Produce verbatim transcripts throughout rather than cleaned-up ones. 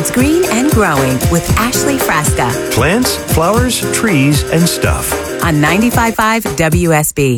It's Green and Growing with Ashley Frasca. Plants, flowers, trees, and stuff. On ninety-five point five W S B.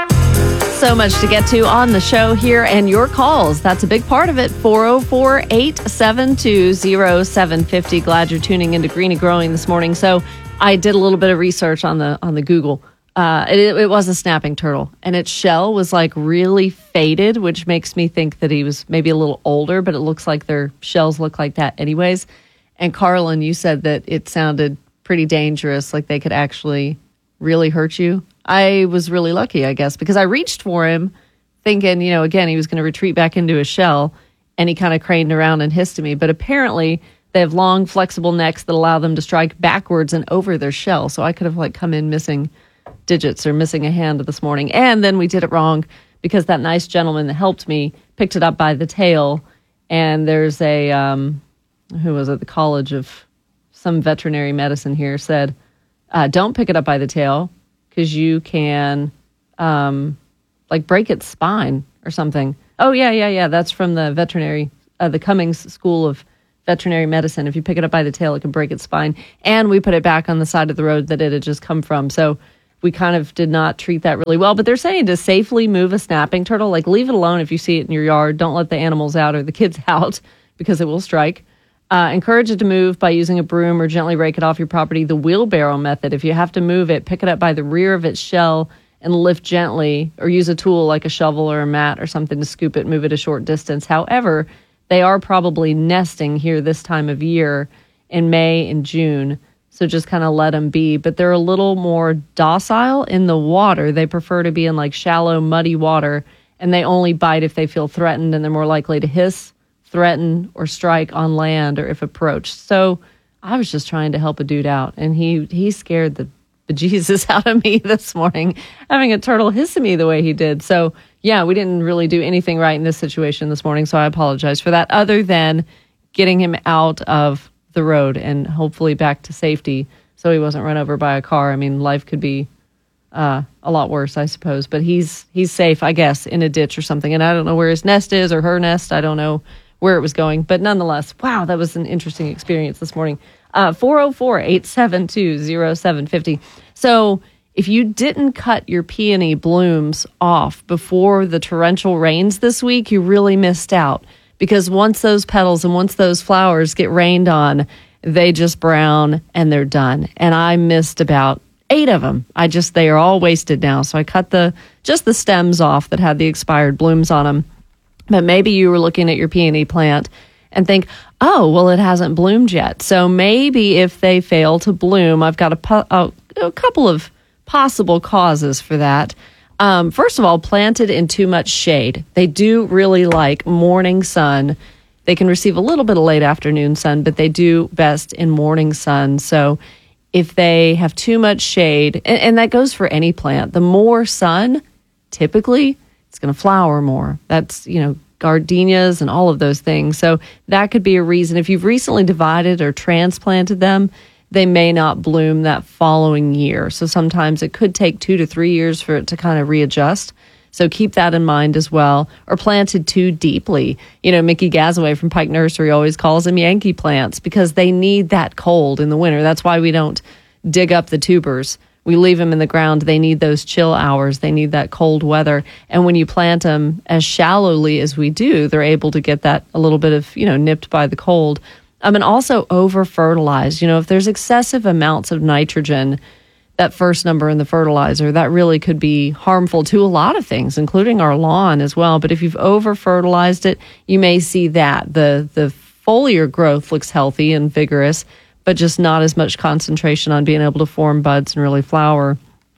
So much to get to on the show here, and your calls. That's a big part of it. four oh four, eight seven two, oh seven five oh. Glad you're tuning into Green and Growing this morning. So I did a little bit of research on the on the Google. Uh, it, it was a snapping turtle, and its shell was like really faded, which makes me think that he was maybe a little older, but it looks like their shells look like that anyways. And Carlin, you said that it sounded pretty dangerous, like they could actually really hurt you. I was really lucky, I guess, because I reached for him thinking, you know, again, he was going to retreat back into his shell, and he kind of craned around and hissed at me. But apparently they have long, flexible necks that allow them to strike backwards and over their shell. So I could have like come in missing digits or missing a hand this morning. And then we did it wrong because that nice gentleman that helped me picked it up by the tail. And there's a, um, who was at the College of some veterinary medicine here said, uh, don't pick it up by the tail because you can um, like break its spine or something. Oh, yeah, yeah, yeah. That's from the veterinary, uh, the Cummings School of Veterinary Medicine. If you pick it up by the tail, it can break its spine. And we put it back on the side of the road that it had just come from. So we kind of did not treat that really well. But they're saying to safely move a snapping turtle, like leave it alone if you see it in your yard. Don't let the animals out or the kids out because it will strike. Uh, encourage it to move by using a broom or gently rake it off your property. The wheelbarrow method, if you have to move it, pick it up by the rear of its shell and lift gently, or use a tool like a shovel or a mat or something to scoop it, move it a short distance. However, they are probably nesting here this time of year in May and June. So just kind of let them be. But they're a little more docile in the water. They prefer to be in like shallow, muddy water, and they only bite if they feel threatened, and they're more likely to hiss, threaten, or strike on land or if approached. So I was just trying to help a dude out, and he he scared the bejesus out of me this morning, having a turtle hiss at me the way he did. So yeah, we didn't really do anything right in this situation this morning, so I apologize for that, other than getting him out of the road and hopefully back to safety so he wasn't run over by a car. I mean, life could be uh, a lot worse, I suppose, but he's he's safe, I guess, in a ditch or something. And I don't know where his nest is or her nest. I don't know where it was going, but nonetheless, wow, that was an interesting experience this morning. Uh, four oh four, eight seven two, oh seven five oh. So if you didn't cut your peony blooms off before the torrential rains this week, you really missed out. Because once those petals and once those flowers get rained on, they just brown and they're done. And I missed about eight of them. I just, they are all wasted now. So I cut the just the stems off that had the expired blooms on them. But maybe you were looking at your peony plant and think, oh, well, it hasn't bloomed yet. So maybe if they fail to bloom, I've got a, a, a couple of possible causes for that. Um, first of all, planted in too much shade. They do really like morning sun. They can receive a little bit of late afternoon sun, but they do best in morning sun. So if they have too much shade, and, and that goes for any plant, the more sun, typically, it's going to flower more. That's, you know, gardenias and all of those things. So that could be a reason. If you've recently divided or transplanted them, they may not bloom that following year. So sometimes it could take two to three years for it to kind of readjust. So keep that in mind as well. Or planted too deeply. You know, Mickey Gazaway from Pike Nursery always calls them Yankee plants because they need that cold in the winter. That's why we don't dig up the tubers. We leave them in the ground. They need those chill hours. They need that cold weather. And when you plant them as shallowly as we do, they're able to get that a little bit of, you know, nipped by the cold. Um, and also over-fertilize. You know, if there's excessive amounts of nitrogen, that first number in the fertilizer, that really could be harmful to a lot of things, including our lawn as well. But if you've over-fertilized it, you may see that. The, the foliar growth looks healthy and vigorous, but just not as much concentration on being able to form buds and really flower.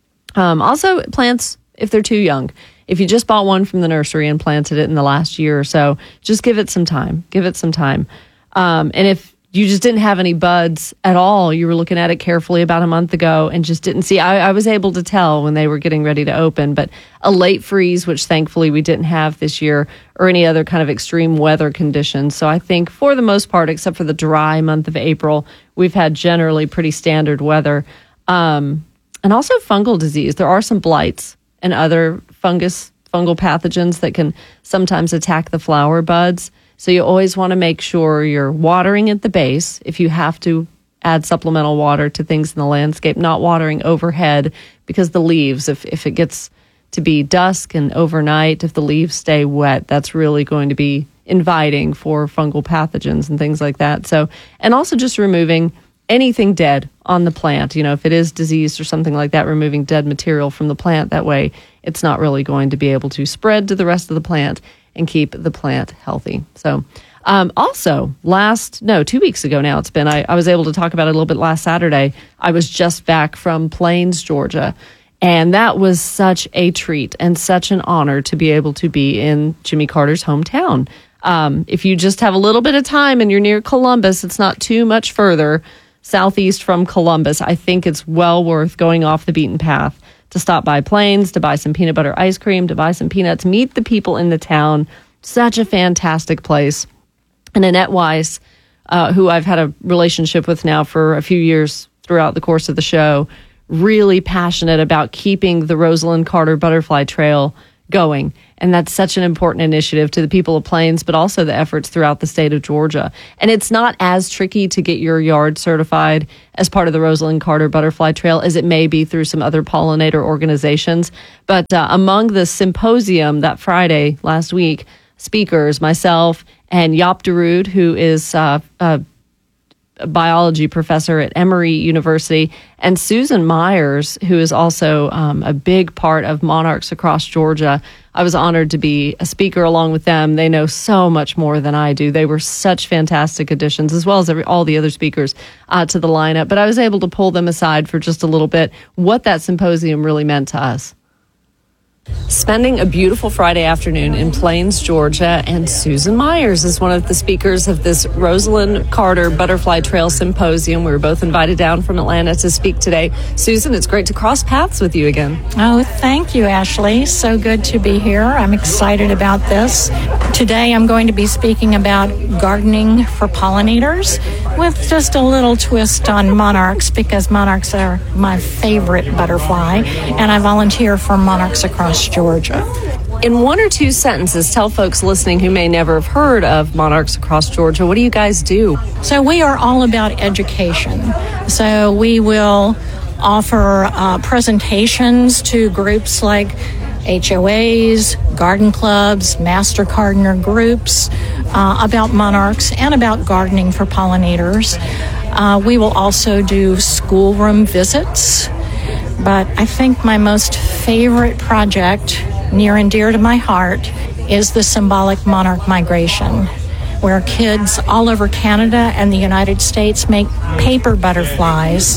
Um, also, plants, if they're too young. If you just bought one from the nursery and planted it in the last year or so, just give it some time. Give it some time. Um, and if you just didn't have any buds at all, you were looking at it carefully about a month ago and just didn't see, I, I was able to tell when they were getting ready to open, but a late freeze, which thankfully we didn't have this year, or any other kind of extreme weather conditions. So I think for the most part, except for the dry month of April, we've had generally pretty standard weather. Um, and also fungal disease. There are some blights and other fungus, fungal pathogens that can sometimes attack the flower buds. So you always want to make sure you're watering at the base. If you have to add supplemental water to things in the landscape, not watering overhead, because the leaves, if, if it gets to be dusk and overnight, if the leaves stay wet, that's really going to be inviting for fungal pathogens and things like that. So, and also just removing anything dead on the plant. You know, if it is diseased or something like that, removing dead material from the plant. That way it's not really going to be able to spread to the rest of the plant and keep the plant healthy. So, Um, also, last, no, two weeks ago now it's been, I, I was able to talk about it a little bit last Saturday. I was just back from Plains, Georgia, and that was such a treat and such an honor to be able to be in Jimmy Carter's hometown. Um, if you just have a little bit of time and you're near Columbus, it's not too much further southeast from Columbus. I think it's well worth going off the beaten path to stop by Plains, to buy some peanut butter ice cream, to buy some peanuts, meet the people in the town. Such a fantastic place. And Annette Weiss, uh, who I've had a relationship with now for a few years throughout the course of the show, really passionate about keeping the Rosalind Carter Butterfly Trail going. And that's such an important initiative to the people of Plains, but also the efforts throughout the state of Georgia. And it's not as tricky to get your yard certified as part of the Rosalind Carter Butterfly Trail as it may be through some other pollinator organizations. But uh, among the symposium that Friday last week, speakers, myself, and Jaap de Rood, who is uh, a, a biology professor at Emory University, and Susan Myers, who is also um, a big part of Monarchs Across Georgia. I was honored to be a speaker along with them. They know so much more than I do. They were such fantastic additions, as well as every, all the other speakers uh, to the lineup. But I was able to pull them aside for just a little bit, what that symposium really meant to us. Spending a beautiful Friday afternoon in Plains, Georgia, and Susan Myers is one of the speakers of this Rosalind Carter Butterfly Trail Symposium. We were both invited down from Atlanta to speak today. Susan, it's great to cross paths with you again. Oh, thank you, Ashley. So good to be here. I'm excited about this. Today I'm going to be speaking about gardening for pollinators with just a little twist on monarchs, because monarchs are my favorite butterfly, and I volunteer for Monarchs Across Georgia. In one or two sentences, tell folks listening who may never have heard of Monarchs Across Georgia, what do you guys do? So we are all about education. So we will offer uh, presentations to groups like H O As, garden clubs, master gardener groups uh, about monarchs and about gardening for pollinators. Uh, we will also do schoolroom visits. But I think my most favorite project, near and dear to my heart, is the symbolic monarch migration, where kids all over Canada and the United States make paper butterflies,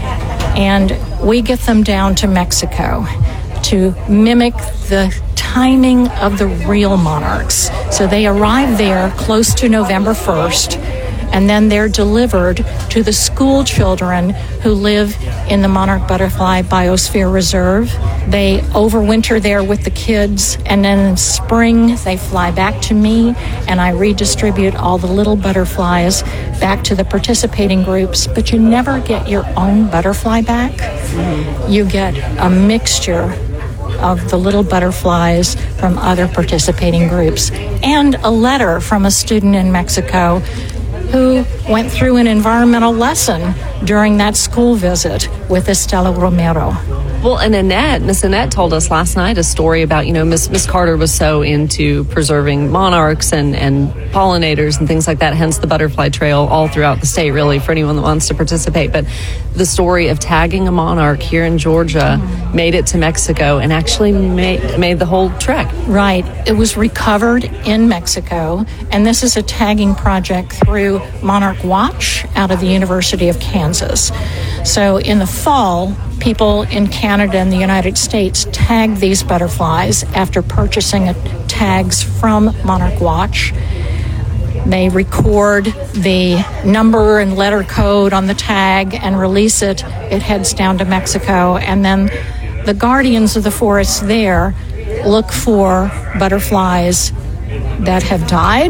and we get them down to Mexico to mimic the timing of the real monarchs. So they arrive there close to November first, and then they're delivered to the school children who live in the Monarch Butterfly Biosphere Reserve. They overwinter there with the kids, and then in spring they fly back to me, and I redistribute all the little butterflies back to the participating groups. But you never get your own butterfly back. Mm-hmm. You get a mixture of the little butterflies from other participating groups, and a letter from a student in Mexico who went through an environmental lesson during that school visit with Estela Romero. Well, and Annette, Miss Annette told us last night a story about, you know, Miss Miss Carter was so into preserving monarchs and, and pollinators and things like that, hence the butterfly trail all throughout the state, really, for anyone that wants to participate. But the story of tagging a monarch here in Georgia mm. made it to Mexico and actually made, made the whole trek. Right. It was recovered in Mexico, and this is a tagging project through Monarch Watch out of the University of Kansas. So in the fall, people in Canada and the United States tag these butterflies after purchasing a, tags from Monarch Watch. They record the number and letter code on the tag and release it. It heads down to Mexico, and then the guardians of the forest there look for butterflies that have died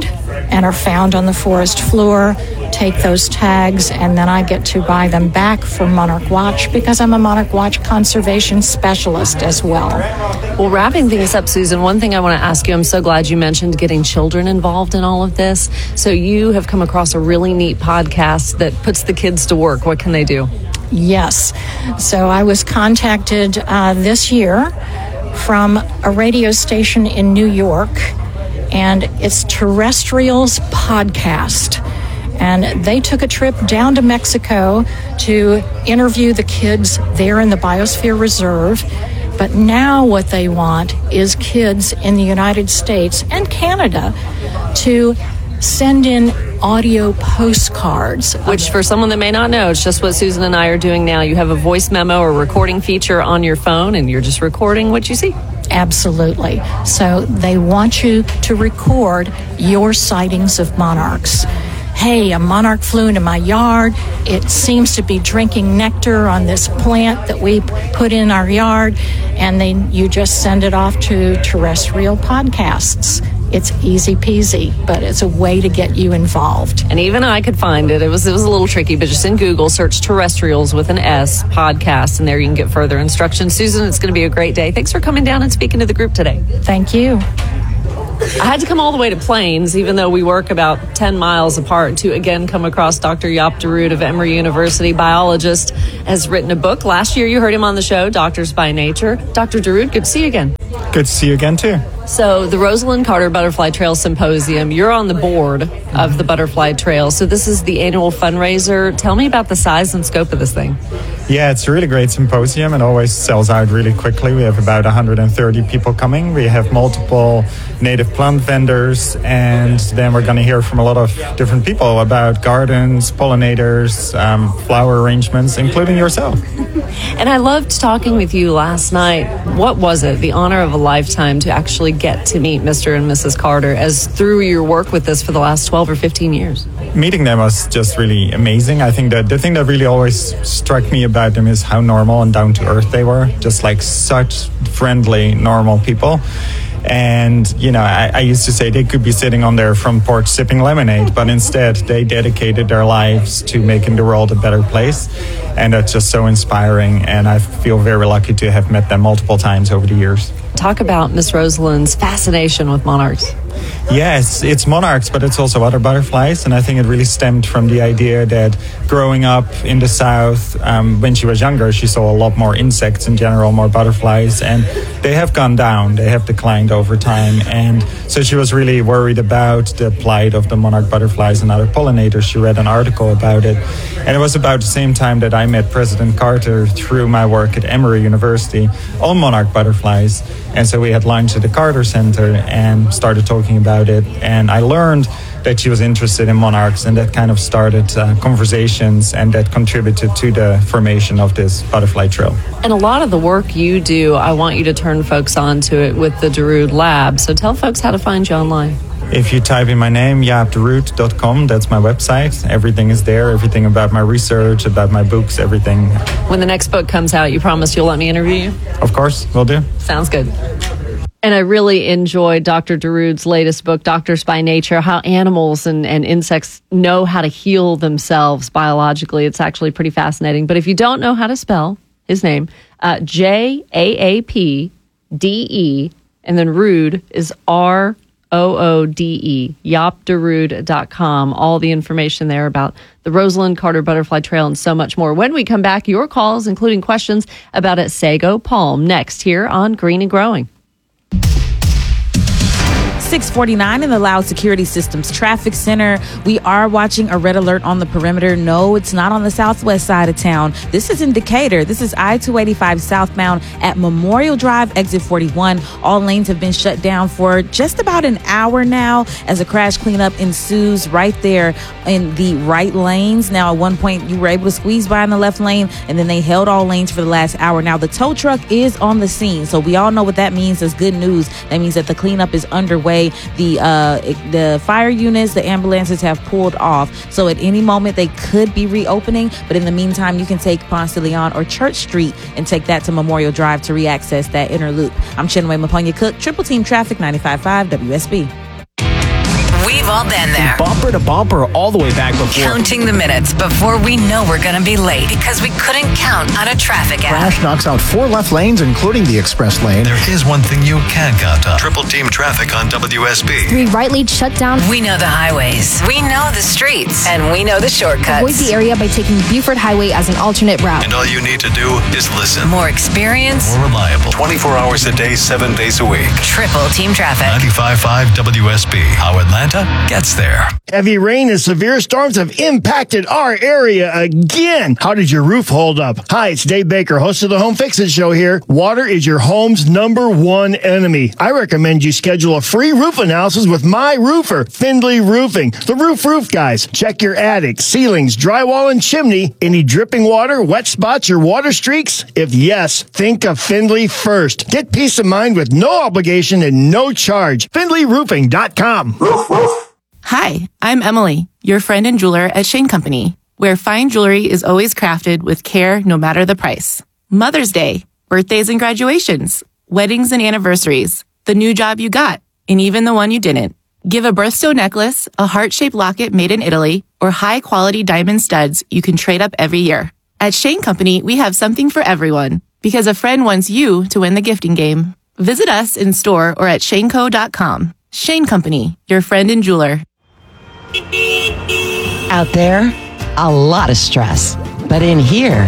and are found on the forest floor, take those tags, and then I get to buy them back for Monarch Watch because I'm a Monarch Watch conservation specialist as well. Well, wrapping things up, Susan, one thing I want to ask you, I'm so glad you mentioned getting children involved in all of this. So you have come across a really neat podcast that puts the kids to work. What can they do? Yes. So I was contacted uh, this year from a radio station in New York, and it's Terrestrials Podcast. And they took a trip down to Mexico to interview the kids there in the Biosphere Reserve. But now what they want is kids in the United States and Canada to send in audio postcards. Which, for someone that may not know, it's just what Susan and I are doing now. You have a voice memo or recording feature on your phone, and you're just recording what you see. Absolutely. So they want you to record your sightings of monarchs. Hey, a monarch flew into my yard. It seems to be drinking nectar on this plant that we put in our yard. And then you just send it off to Terrestrial Podcasts. It's easy peasy, but it's a way to get you involved. And even I could find it. It was it was a little tricky, but just in Google, search Terrestrials with an S, podcast, and there you can get further instructions. Susan, it's going to be a great day. Thanks for coming down and speaking to the group today. Thank you. I had to come all the way to Plains, even though we work about ten miles apart, to again come across Doctor Jaap de Rood of Emory University, biologist, has written a book. Last year you heard him on the show, Doctors by Nature. Doctor de Rood, good to see you again. Good to see you again, too. So the Rosalind Carter Butterfly Trail Symposium, you're on the board of the Butterfly Trail. So this is the annual fundraiser. Tell me about the size and scope of this thing. Yeah, it's a really great symposium. It always sells out really quickly. We have about one hundred thirty people coming. We have multiple native plant vendors, and then we're going to hear from a lot of different people about gardens, pollinators, um, flower arrangements, including yourself. And I loved talking with you last night. What was it, the honor of a lifetime, to actually get to meet Mister and Missus Carter as through your work with this for the last twelve or fifteen years? Meeting them was just really amazing. I think that the thing that really always struck me about them is how normal and down to earth they were. Just like such friendly, normal people. And, you know, I, I used to say they could be sitting on their front porch sipping lemonade, but instead they dedicated their lives to making the world a better place. And that's just so inspiring. And I feel very lucky to have met them multiple times over the years. Talk about Miss Rosalind's fascination with monarchs. Yes, it's monarchs, but it's also other butterflies. And I think it really stemmed from the idea that growing up in the South, um, when she was younger, she saw a lot more insects in general, more butterflies. And they have gone down. They have declined over time. And so she was really worried about the plight of the monarch butterflies and other pollinators. She read an article about it. And it was about the same time that I met President Carter through my work at Emory University on monarch butterflies. And so we had lunch at the Carter Center and started talking about it. And I learned that she was interested in monarchs, and that kind of started uh, conversations, and that contributed to the formation of this butterfly trail. And a lot of the work you do, I want you to turn folks on to it with the de Rood Lab. So tell folks how to find you online. If you type in my name, jaap de rood dot com, that's my website. Everything is there, everything about my research, about my books, everything. When the next book comes out, you promise you'll let me interview you? Of course, will do. Sounds good. And I really enjoyed Doctor de Rood's latest book, Doctors by Nature, how animals and, and insects know how to heal themselves biologically. It's actually pretty fascinating. But if you don't know how to spell his name, uh, J A A P D E, and then Rood is R O O D E, jaap de rood dot com. All the information there about the Rosalind Carter Butterfly Trail and so much more. When we come back, your calls, including questions about at Sago Palm, next here on Green and Growing. six forty-nine in the Loud Security Systems Traffic Center. We are watching a red alert on the perimeter. No, it's not on the southwest side of town. This is in Decatur. This is I two eighty-five southbound at Memorial Drive, exit forty-one. All lanes have been shut down for just about an hour now as a crash cleanup ensues right there in the right lanes. Now, at one point, you were able to squeeze by in the left lane, and then they held all lanes for the last hour. Now, the tow truck is on the scene, so we all know what that means. That's good news. That means that the cleanup is underway. The uh, the fire units, the ambulances have pulled off. So at any moment, they could be reopening. But in the meantime, you can take Ponce de Leon or Church Street and take that to Memorial Drive to reaccess that inner loop. I'm Chinwe Maponya Cook, Triple Team Traffic, ninety-five point five W S B. We've all been there. Bumper to bumper all the way back before. Counting the minutes before we know we're going to be late because we couldn't count on a traffic app. Crash knocks out four left lanes, including the express lane. There is one thing you can count on. Triple team traffic on W S B. Three right lanes shut down. We know the highways. We know the streets. And we know the shortcuts. Avoid the area by taking Buford Highway as an alternate route. And all you need to do is listen. More experience. More reliable. twenty-four hours a day, seven days a week. Triple team traffic. ninety-five point five W S B. How Atlanta gets there. Heavy rain and severe storms have impacted our area again. How did your roof hold up? Hi, it's Dave Baker, host of the Home Fix It Show here. Water is your home's number one enemy. I recommend you schedule a free roof analysis with my roofer, Findlay Roofing. The Roof Roof guys. Check your attic, ceilings, drywall, and chimney. Any dripping water, wet spots, or water streaks? If yes, think of Findlay first. Get peace of mind with no obligation and no charge. Findlay Roofing dot com. Hi, I'm Emily, your friend and jeweler at Shane Company, where fine jewelry is always crafted with care no matter the price. Mother's Day, birthdays and graduations, weddings and anniversaries, the new job you got, and even the one you didn't. Give a birthstone necklace, a heart-shaped locket made in Italy, or high-quality diamond studs you can trade up every year. At Shane Company, we have something for everyone, because a friend wants you to win the gifting game. Visit us in store or at shane co dot com. Shane Company, your friend and jeweler. Out there, a lot of stress. But in here,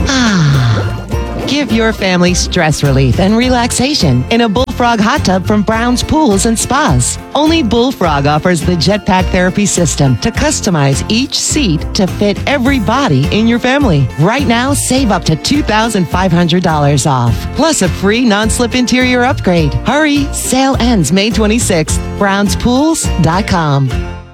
ah, give your family stress relief and relaxation in a Bullfrog hot tub from Brown's Pools and Spas. Only Bullfrog offers the Jetpack Therapy System to customize each seat to fit every body in your family. Right now, save up to two thousand five hundred dollars off, plus a free non-slip interior upgrade. Hurry, sale ends May twenty-sixth. browns pools dot com.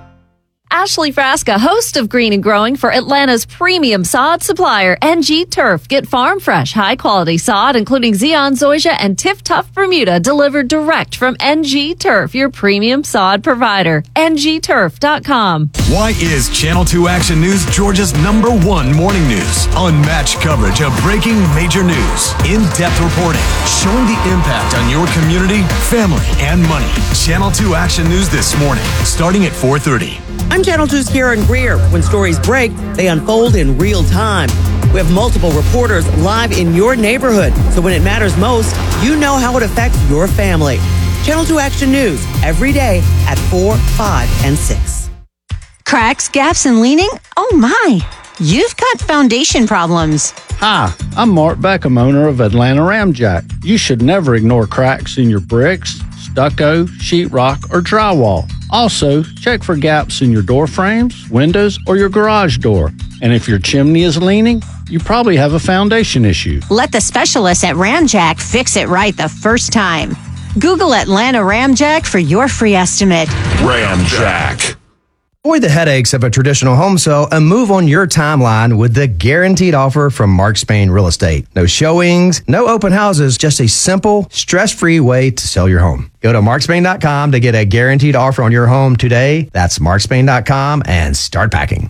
Ashley Frasca, host of Green and Growing for Atlanta's premium sod supplier, N G Turf. Get farm fresh, high quality sod, including Zeon, Zoysia, and Tiff Tough Bermuda, delivered direct from N G Turf, your premium sod provider. N G turf dot com. Why is Channel two Action News Georgia's number one morning news? Unmatched coverage of breaking major news, in-depth reporting, showing the impact on your community, family, and money. Channel two Action News this morning, starting at four thirty. I'm Channel two's Karen Greer. When stories break, they unfold in real time. We have multiple reporters live in your neighborhood, so when it matters most, you know how it affects your family. Channel two Action News, every day at four, five, and six. Cracks, gaps, and leaning? Oh my! You've got foundation problems. Hi, I'm Mark Beckham, owner of Atlanta Ramjack. You should never ignore cracks in your bricks, stucco, sheetrock, or drywall. Also, check for gaps in your door frames, windows, or your garage door. And if your chimney is leaning, you probably have a foundation issue. Let the specialists at Ramjack fix it right the first time. Google Atlanta Ramjack for your free estimate. Ramjack. Avoid the headaches of a traditional home sale and move on your timeline with the guaranteed offer from Mark Spain Real Estate. No showings, no open houses, just a simple, stress-free way to sell your home. Go to mark spain dot com to get a guaranteed offer on your home today. That's mark spain dot com and start packing.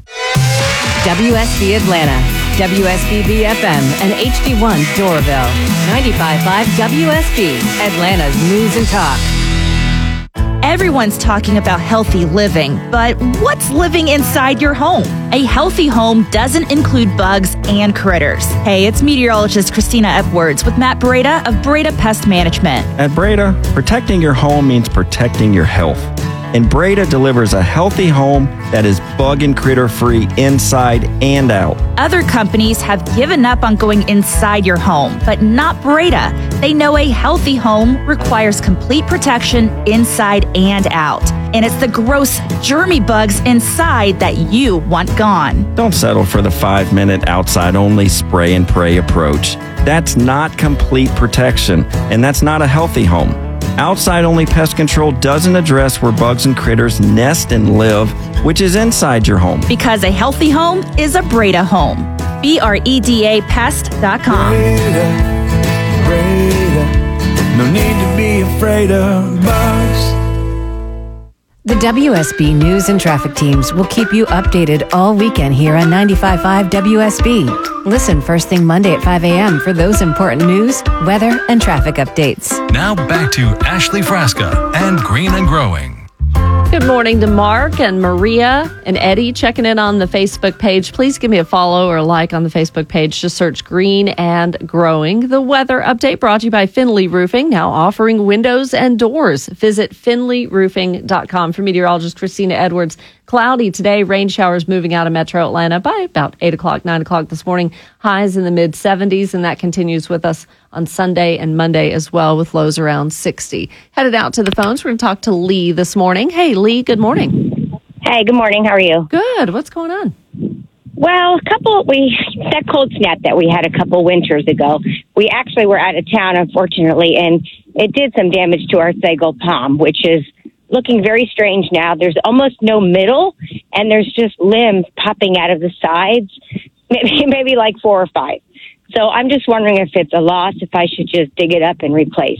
W S B Atlanta, W S B B F M, and H D one Doraville. ninety-five point five W S B, Atlanta's News and Talk. Everyone's talking about healthy living, but what's living inside your home? A healthy home doesn't include bugs and critters. Hey, it's meteorologist Christina Edwards with Matt Breda of Breda Pest Management. At Breda, protecting your home means protecting your health. And Breda delivers a healthy home that is bug and critter free inside and out. Other companies have given up on going inside your home, but not Breda. They know a healthy home requires complete protection inside and out. And it's the gross, germy bugs inside that you want gone. Don't settle for the five-minute outside-only spray and pray approach. That's not complete protection, and that's not a healthy home. Outside-only pest control doesn't address where bugs and critters nest and live, which is inside your home. Because a healthy home is a Breda home. B R E D A pest dot com. Breda, Breda, no need to be afraid of bugs. The W S B News and Traffic teams will keep you updated all weekend here on ninety-five point five W S B. Listen first thing Monday at five a.m. for those important news, weather, and traffic updates. Now back to Ashley Frasca and Green and Growing. Good morning to Mark and Maria and Eddie checking in on the Facebook page. Please give me a follow or a like on the Facebook page. Just search Green and Growing. The weather update brought to you by Finley Roofing, now offering windows and doors. Visit finley roofing dot com. For meteorologist Christina Edwards, cloudy today. Rain showers moving out of metro Atlanta by about eight o'clock, nine o'clock this morning. Highs in the mid seventies, and that continues with us on Sunday and Monday as well, with lows around sixty. Headed out to the phones. We're going to talk to Lee this morning. Hey, Lee, good morning. Hey, good morning. How are you? Good. What's going on? Well, a couple, we, that cold snap that we had a couple winters ago, we actually were out of town, unfortunately, and it did some damage to our sago palm, which is looking very strange now. There's almost no middle, and there's just limbs popping out of the sides, maybe, maybe like four or five. So I'm just wondering if it's a loss, if I should just dig it up and replace.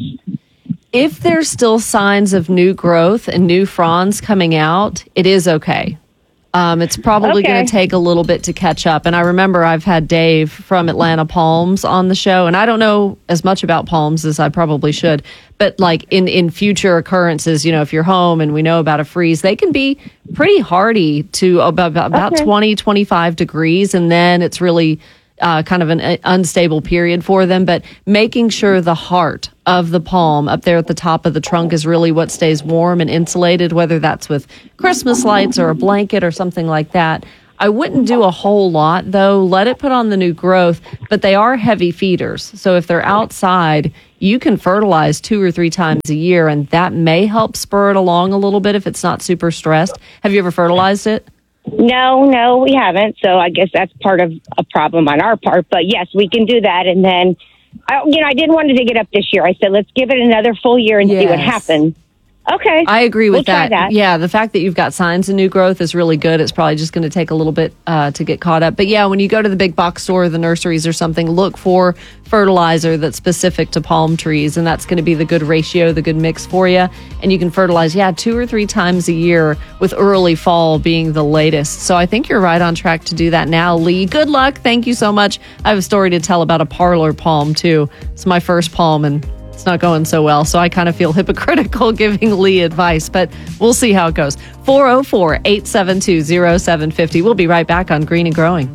If there's still signs of new growth and new fronds coming out, it is okay. Um, it's probably Okay. going to take a little bit to catch up. And I remember I've had Dave from Atlanta Palms on the show, and I don't know as much about palms as I probably should. But like in, in future occurrences, you know, if you're home and we know about a freeze, they can be pretty hardy to about, about Okay. twenty, twenty-five degrees. And then it's really uh, kind of an uh, unstable period for them. But making sure the heart of the palm up there at the top of the trunk is really what stays warm and insulated, whether that's with Christmas lights or a blanket or something like that. I wouldn't do a whole lot, though. Let it put on the new growth, but they are heavy feeders. So if they're outside, you can fertilize two or three times a year, and that may help spur it along a little bit if it's not super stressed. Have you ever fertilized it? No, no, we haven't. So I guess that's part of a problem on our part. But yes, we can do that. And then, I, you know, I didn't want to dig it up this year. I said, let's give it another full year and see what Yes. happens. Okay. I agree with We'll try that. that. Yeah, the fact that you've got signs of new growth is really good. It's probably just going to take a little bit uh, to get caught up. But yeah, when you go to the big box store, the nurseries or something, look for fertilizer that's specific to palm trees, and that's going to be the good ratio, the good mix for you. And you can fertilize, yeah, two or three times a year, with early fall being the latest. So I think you're right on track to do that now, Lee. Good luck. Thank you so much. I have a story to tell about a parlor palm, too. It's my first palm, and it's not going so well, so I kind of feel hypocritical giving Lee advice, but we'll see how it goes. four oh four, eight seven two, oh seven five oh. We'll be right back on Green and Growing.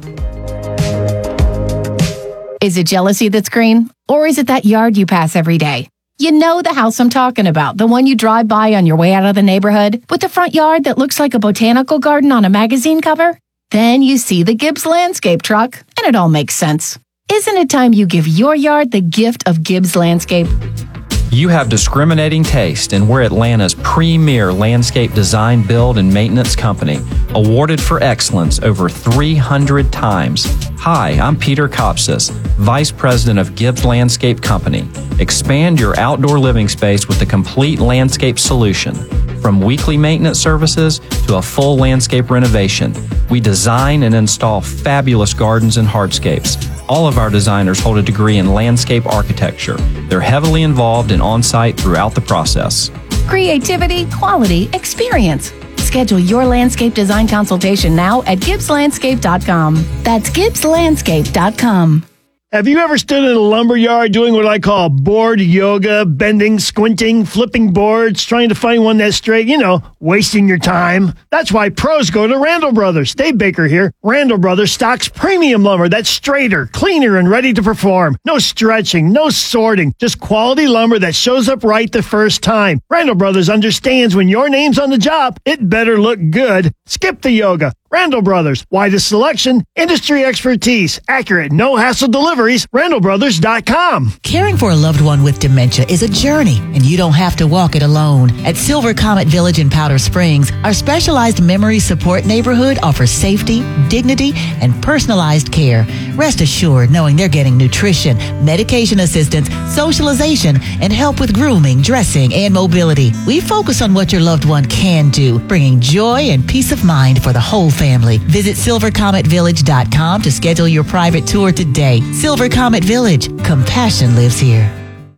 Is it jealousy that's green? Or is it that yard you pass every day? You know the house I'm talking about, the one you drive by on your way out of the neighborhood, with the front yard that looks like a botanical garden on a magazine cover? Then you see the Gibbs Landscape truck, and it all makes sense. Isn't it time you give your yard the gift of Gibbs Landscape? You have discriminating taste, and we're Atlanta's premier landscape design, build, and maintenance company, awarded for excellence over three hundred times. Hi, I'm Peter Kopsis, Vice President of Gibbs Landscape Company. Expand your outdoor living space with the complete landscape solution. From weekly maintenance services to a full landscape renovation, we design and install fabulous gardens and hardscapes. All of our designers hold a degree in landscape architecture. They're heavily involved and on-site throughout the process. Creativity, quality, experience. Schedule your landscape design consultation now at gibbs landscape dot com. That's gibbs landscape dot com. Have you ever stood in a lumber yard doing what I call board yoga, bending, squinting, flipping boards, trying to find one that's straight, you know, wasting your time? That's why pros go to Randall Brothers. Dave Baker here. Randall Brothers stocks premium lumber that's straighter, cleaner, and ready to perform. No stretching, no sorting, just quality lumber that shows up right the first time. Randall Brothers understands when your name's on the job, it better look good. Skip the yoga. Randall Brothers, widest selection, industry expertise, accurate, no-hassle deliveries, randall brothers dot com. Caring for a loved one with dementia is a journey, and you don't have to walk it alone. At Silver Comet Village in Powder Springs, our specialized memory support neighborhood offers safety, dignity, and personalized care. Rest assured knowing they're getting nutrition, medication assistance, socialization, and help with grooming, dressing, and mobility. We focus on what your loved one can do, bringing joy and peace of mind for the whole family. Visit silver comet village dot com to schedule your private tour today. Silver Comet Village. Compassion lives here.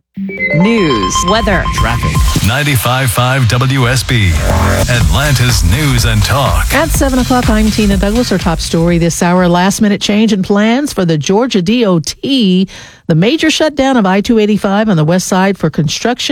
News, weather, traffic. ninety-five point five W S B, Atlanta's News and Talk. At seven o'clock, I'm Tina Douglas. Our top story this hour, last minute change in plans for the Georgia D O T. The major shutdown of I two eighty-five on the west side for construction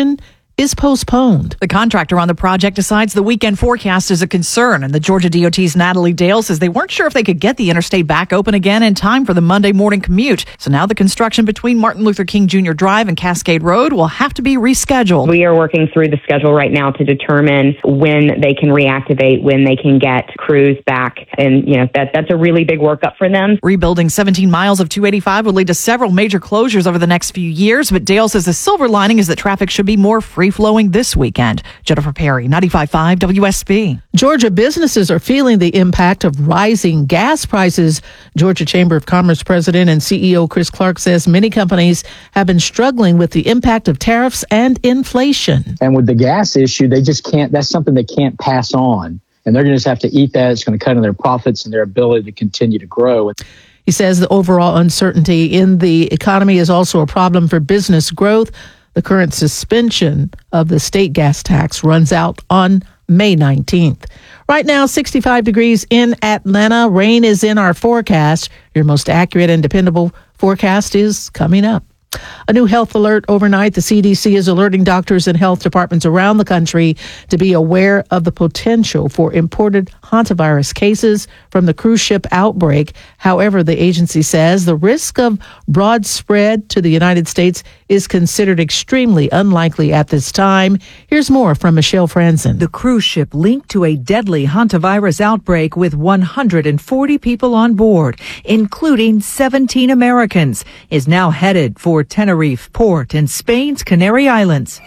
is postponed. The contractor on the project decides the weekend forecast is a concern, and the Georgia D O T's Natalie Dale says they weren't sure if they could get the interstate back open again in time for the Monday morning commute. So now the construction between Martin Luther King Junior Drive and Cascade Road will have to be rescheduled. We are working through the schedule right now to determine when they can reactivate, when they can get crews back, and you know that that's a really big workup for them. Rebuilding seventeen miles of two eighty-five would lead to several major closures over the next few years, but Dale says the silver lining is that traffic should be more free-flowing this weekend. Jennifer Perry, ninety-five point five W S B. Georgia businesses are feeling the impact of rising gas prices. Georgia Chamber of Commerce President and C E O Chris Clark says many companies have been struggling with the impact of tariffs and inflation. And with the gas issue, they just can't, that's something they can't pass on. And they're going to just have to eat that. It's going to cut in their profits and their ability to continue to grow. He says the overall uncertainty in the economy is also a problem for business growth. The current suspension of the state gas tax runs out on May nineteenth. Right now, sixty-five degrees in Atlanta. Rain is in our forecast. Your most accurate and dependable forecast is coming up. A new health alert overnight. The C D C is alerting doctors and health departments around the country to be aware of the potential for imported hantavirus cases from the cruise ship outbreak. However, the agency says the risk of broad spread to the United States is considered extremely unlikely at this time. Here's more from Michelle Franzen. The cruise ship linked to a deadly hantavirus outbreak with one hundred forty people on board, including seventeen Americans, is now headed for Tenerife Port in Spain's Canary Islands.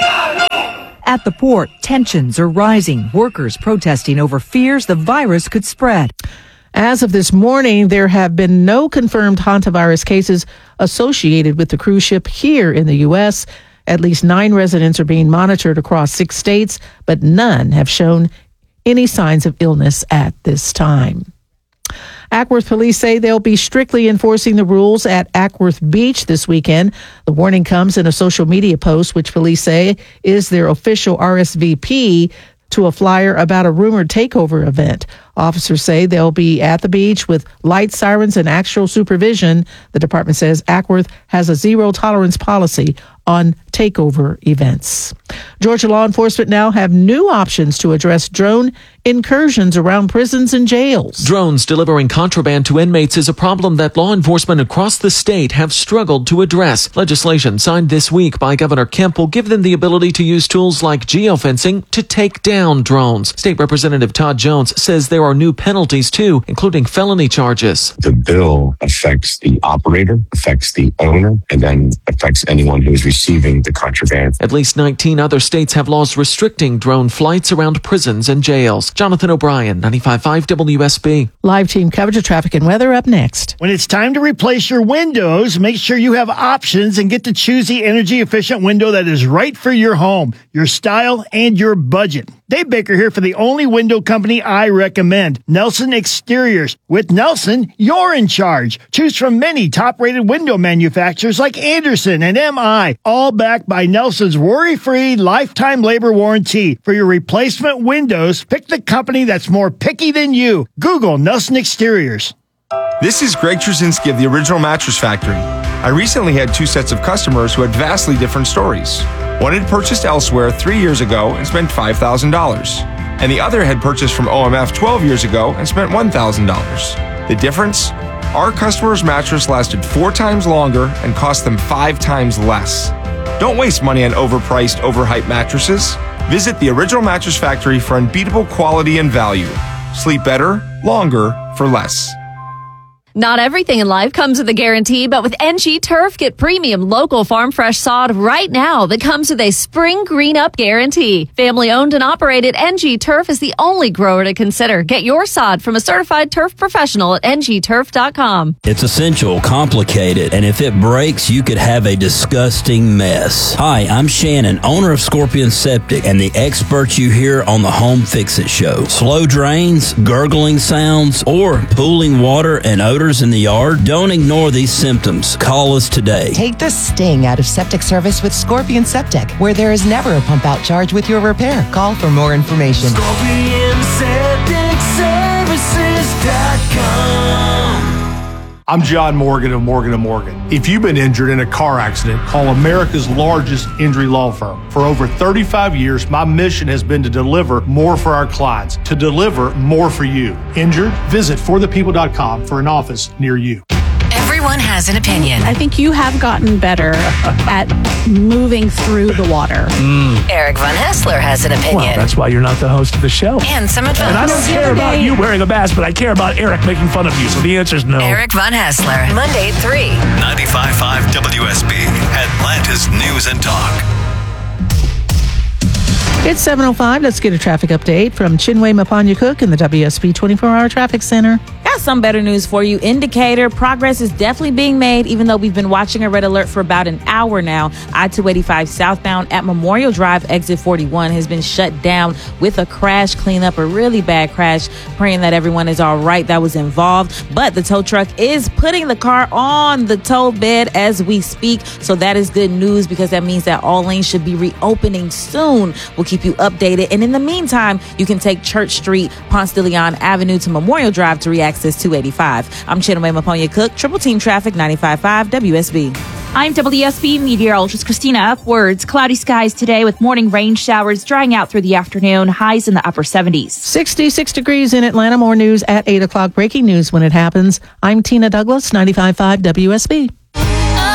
At the port, tensions are rising, workers protesting over fears the virus could spread. As of this morning, there have been no confirmed hantavirus cases associated with the cruise ship here in the U S. At least nine residents are being monitored across six states, but none have shown any signs of illness at this time. Acworth police say they'll be strictly enforcing the rules at Acworth Beach this weekend. The warning comes in a social media post, which police say is their official R S V P to a flyer about a rumored takeover event. Officers say they'll be at the beach with light sirens and actual supervision. The department says Acworth has a zero tolerance policy on takeover events. Georgia law enforcement now have new options to address drone incursions around prisons and jails. Drones delivering contraband to inmates is a problem that law enforcement across the state have struggled to address. Legislation signed this week by Governor Kemp will give them the ability to use tools like geofencing to take down drones. State Representative Todd Jones says there are new penalties too, including felony charges. The bill affects the operator, affects the owner, and then affects anyone who is receiving the contraband. At least nineteen other states have laws restricting drone flights around prisons and jails. Jonathan O'Brien, ninety-five point five W S B. Live team coverage of traffic and weather up next. When it's time to replace your windows, make sure you have options and get to choose the energy efficient window that is right for your home, your style, and your budget. Dave Baker here for the only window company I recommend, Nelson Exteriors. With Nelson, you're in charge. Choose from many top-rated window manufacturers like Anderson and M I, all backed by Nelson's worry-free lifetime labor warranty. For your replacement windows, pick the company that's more picky than you. Google Nelson Exteriors. This is Greg Trzynski of the Original Mattress Factory. I recently had two sets of customers who had vastly different stories. One had purchased elsewhere three years ago and spent five thousand dollars, and the other had purchased from O M F twelve years ago and spent one thousand dollars. The difference? Our customer's mattress lasted four times longer and cost them five times less. Don't waste money on overpriced, overhyped mattresses. Visit the Original Mattress Factory for unbeatable quality and value. Sleep better, longer, for less. Not everything in life comes with a guarantee, but with N G Turf, get premium local farm fresh sod right now that comes with a spring green up guarantee. Family owned and operated, N G Turf is the only grower to consider. Get your sod from a certified turf professional at N G turf dot com. It's essential, complicated, and if it breaks, you could have a disgusting mess. Hi, I'm Shannon, owner of Scorpion Septic, and the expert you hear on the Home Fix-It Show. Slow drains, gurgling sounds, or pooling water and odor in the yard? Don't ignore these symptoms. Call us today. Take the sting out of septic service with Scorpion Septic, where there is never a pump out charge with your repair. Call for more information. Scorpion Septic Services dot com. I'm John Morgan of Morgan and Morgan. If you've been injured in a car accident, call America's largest injury law firm. For over thirty-five years, my mission has been to deliver more for our clients, to deliver more for you. Injured? Visit for the people dot com for an office near you. Everyone has an opinion. I think you have gotten better at moving through the water. Mm. Eric Von Hessler has an opinion. Well, that's why you're not the host of the show. And some advice. And I don't care about you wearing a mask, but I care about Eric making fun of you. So the answer is no. Eric Von Hessler, Monday at three. ninety-five point five W S B, Atlanta's News and Talk. It's seven oh five. Let's get a traffic update from Chinwe Mapanya-Cook in the W S B twenty-four hour Traffic Center. Got some better news for you. Indicator progress is definitely being made, even though we've been watching a red alert for about an hour now. I two eighty-five southbound at Memorial Drive, exit forty-one has been shut down with a crash cleanup, a really bad crash. Praying that everyone is all right that was involved. But the tow truck is putting the car on the tow bed as we speak. So that is good news because that means that all lanes should be reopening soon. We'll keep you updated. And in the meantime, you can take Church Street, Ponce de Leon Avenue to Memorial Drive to reaccess two eighty-five. I'm Chinwe Mapanya-Cook, Triple Team Traffic, ninety-five point five W S B. I'm W S B meteorologist Christina Upwards. Cloudy skies today with morning rain showers drying out through the afternoon. Highs in the upper seventies. sixty-six degrees in Atlanta. More news at eight o'clock. Breaking news when it happens. I'm Tina Douglas, ninety-five point five W S B.